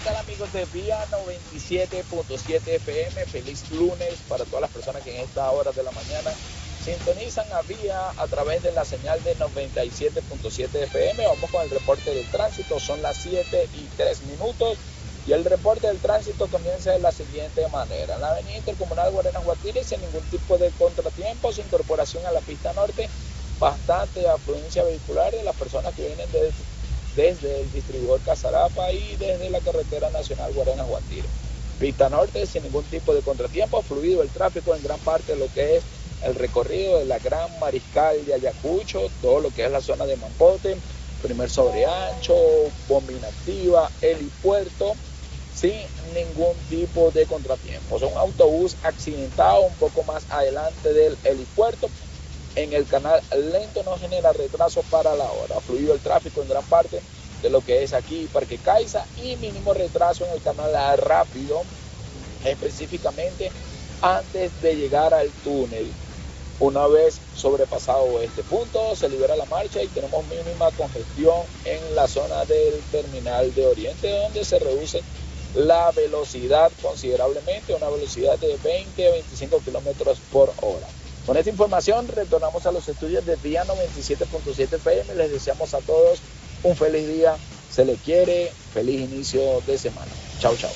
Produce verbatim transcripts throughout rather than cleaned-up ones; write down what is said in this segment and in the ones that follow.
tal amigos de Vía noventa y siete punto siete F M? Feliz lunes para todas las personas que en esta hora de la mañana sintonizan a Vía a través de la señal de noventa y siete punto siete F M. Vamos con el reporte del tránsito, son las siete y tres minutos y el reporte del tránsito comienza de la siguiente manera. En la avenida Intercomunal Guarenas Guatire, sin ningún tipo de contratiempos, incorporación a la pista norte, bastante afluencia vehicular de las personas que vienen de desde el distribuidor Casarapa y desde la carretera nacional Guarenas Guatire. Pista norte sin ningún tipo de contratiempo, fluido el tráfico en gran parte de lo que es el recorrido de la Gran Mariscal de Ayacucho, todo lo que es la zona de Mampote, primer sobreancho, bomba inactiva, helipuerto, sin ningún tipo de contratiempo. Un autobús accidentado un poco más adelante del helipuerto. En el canal lento no genera retraso para la hora. Fluido el tráfico en gran parte de lo que es aquí Parque Caiza y mínimo retraso en el canal rápido, específicamente antes de llegar al túnel. Una vez sobrepasado este punto, se libera la marcha y tenemos mínima congestión en la zona del terminal de Oriente, donde se reduce la velocidad considerablemente, una velocidad de veinte a veinticinco kilómetros por hora. Con esta información retornamos a los estudios de Vía noventa y siete punto siete F M. Les deseamos a todos un feliz día, se les quiere, feliz inicio de semana. Chao, chao.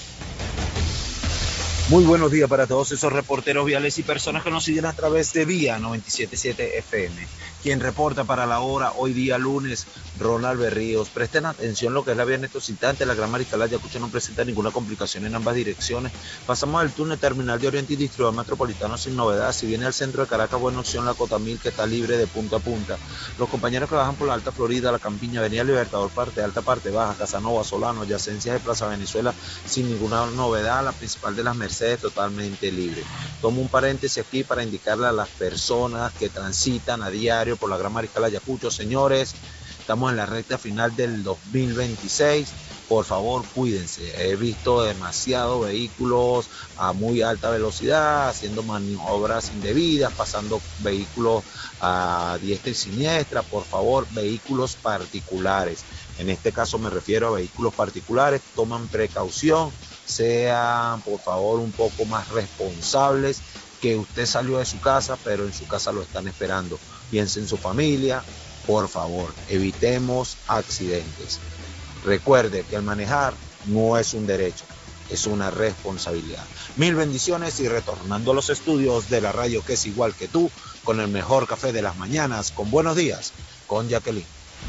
Muy buenos días para todos esos reporteros viales y personas que nos siguen a través de Vía noventa y siete punto siete F M. Quien reporta para la hora, hoy día lunes, Ronald Berríos. Presten atención lo que es la vía en estos instantes. La Gran Mariscal de Ayacucho no presenta ninguna complicación en ambas direcciones. Pasamos al túnel terminal de Oriente y distribuidor metropolitano sin novedad. Si viene al centro de Caracas, buena opción la Cotamil, que está libre de punta a punta. Los compañeros que bajan por la Alta Florida, la Campiña, Avenida Libertador, parte alta, parte baja, Casanova, Solano, adyacencias de Plaza Venezuela, sin ninguna novedad. La principal de las Mercedes, totalmente libre. Tomo un paréntesis aquí para indicarle a las personas que transitan a diario por la Gran Mariscal Ayacucho, señores, estamos en la recta final del dos mil veintiséis, por favor cuídense. He visto demasiados vehículos a muy alta velocidad, haciendo maniobras indebidas, pasando vehículos a diestra y siniestra. Por favor, vehículos particulares, en este caso me refiero a vehículos particulares, toman precaución, sean por favor un poco más responsables, que usted salió de su casa, pero en su casa lo están esperando. Piense en su familia, por favor, evitemos accidentes. Recuerde que el manejar no es un derecho, es una responsabilidad. Mil bendiciones y retornando a los estudios de la radio que es igual que tú, con el mejor café de las mañanas, con Buenos Días, con Jacqueline.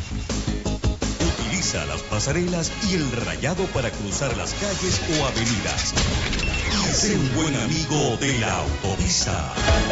Utiliza las pasarelas y el rayado para cruzar las calles o avenidas. Y sé un buen amigo de la autopista.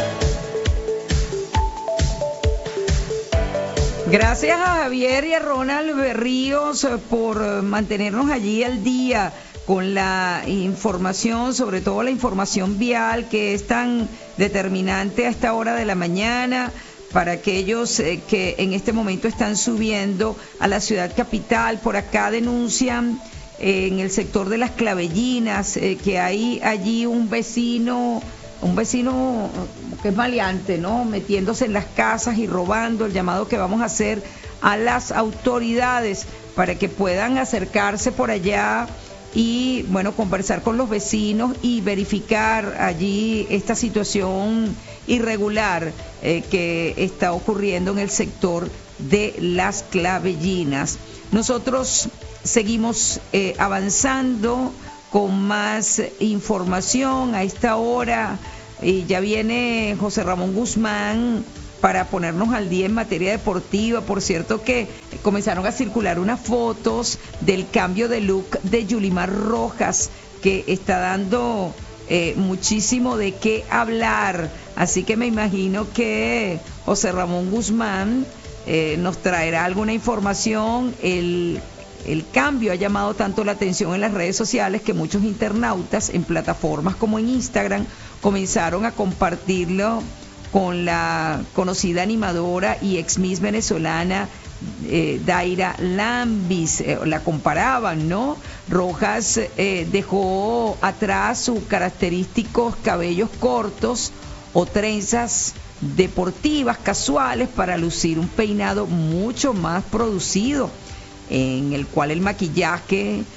Gracias a Javier y a Ronald Berríos por mantenernos allí al día con la información, sobre todo la información vial que es tan determinante a esta hora de la mañana para aquellos eh, que en este momento están subiendo a la ciudad capital. Por acá denuncian eh, en el sector de las Clavellinas eh, que hay allí un vecino... un vecino que es maleante, ¿no? Metiéndose en las casas y robando. El llamado que vamos a hacer a las autoridades para que puedan acercarse por allá y, bueno, conversar con los vecinos y verificar allí esta situación irregular eh, que está ocurriendo en el sector de las Clavellinas. Nosotros seguimos eh, avanzando con más información a esta hora. Y ya viene José Ramón Guzmán para ponernos al día en materia deportiva. Por cierto que comenzaron a circular unas fotos del cambio de look de Yulimar Rojas, que está dando eh, muchísimo de qué hablar. Así que me imagino que José Ramón Guzmán eh, nos traerá alguna información. El El cambio ha llamado tanto la atención en las redes sociales que muchos internautas en plataformas como en Instagram comenzaron a compartirlo con la conocida animadora y ex Miss venezolana eh, Daira Lambis. Eh, la comparaban, ¿no? Rojas eh, dejó atrás sus característicos cabellos cortos o trenzas deportivas casuales para lucir un peinado mucho más producido, en el cual el maquillaje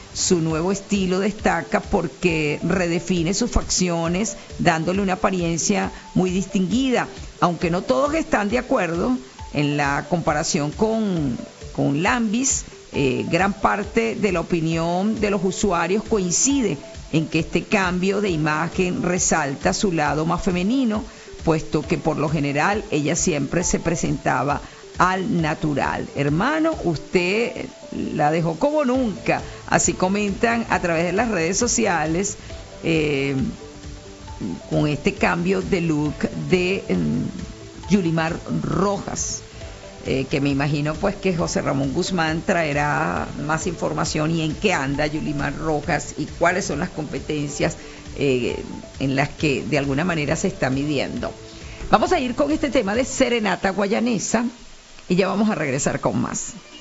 su nuevo estilo destaca porque redefine sus facciones, dándole una apariencia muy distinguida. Aunque no todos están de acuerdo en la comparación con, con Lambis, eh, gran parte de la opinión de los usuarios coincide en que este cambio de imagen resalta su lado más femenino, puesto que por lo general ella siempre se presentaba al natural. Hermano, usted la dejó como nunca, así comentan a través de las redes sociales, eh, con este cambio de look de eh, Yulimar Rojas, eh, que me imagino pues que José Ramón Guzmán traerá más información y en qué anda Yulimar Rojas y cuáles son las competencias eh, en las que de alguna manera se está midiendo. Vamos a ir con este tema de serenata guayanesa y ya vamos a regresar con más.